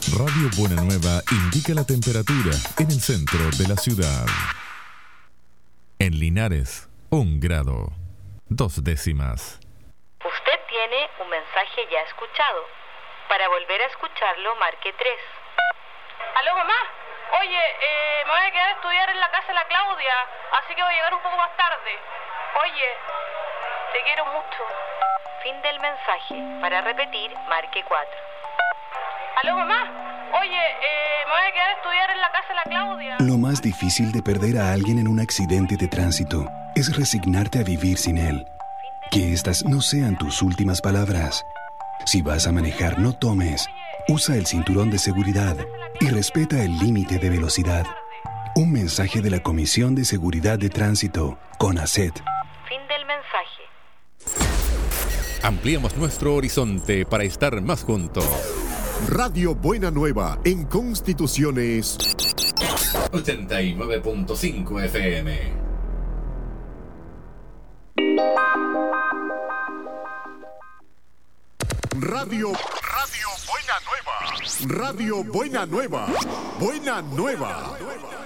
Radio Buena Nueva indica la temperatura en el centro de la ciudad. En Linares, 1 grado, 2 décimas. Usted tiene un mensaje ya escuchado. Para volver a escucharlo, marque 3. Aló, mamá. Oye, me voy a quedar a estudiar en la casa de la Claudia, así que voy a llegar un poco más tarde. Oye, te quiero mucho. Fin del mensaje. Para repetir, marque 4. Aló, mamá. Oye, me voy a quedar a estudiar en la casa de la Claudia. Lo más difícil de perder a alguien en un accidente de tránsito es resignarte a vivir sin él. Que estas no sean tus últimas palabras. Si vas a manejar, no tomes. Usa el cinturón de seguridad y respeta el límite de velocidad. Un mensaje de la Comisión de Seguridad de Tránsito, CONACET. Fin del mensaje. Ampliamos nuestro horizonte para estar más juntos. Radio Buena Nueva en Constituciones 89.5 FM. Radio Buena Nueva. Radio Buena Nueva. Buena Nueva.